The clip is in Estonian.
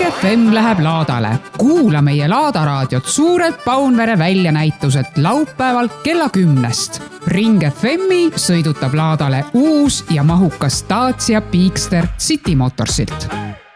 FM läheb laadale. Kuula meie Laadaraadiot suurelt Paunvere väljanäituselt laupäeval kella 10. Ring FMi sõidutab laadale uus ja mahukas Dacia Peakster City Motorsilt.